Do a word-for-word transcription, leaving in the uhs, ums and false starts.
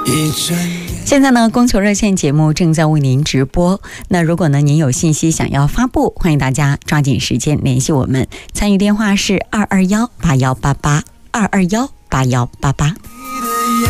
现在呢，供求热线节目正在为您直播。那如果呢您有信息想要发布，欢迎大家抓紧时间联系我们。参与电话是二二幺八幺八八二二幺八幺八八。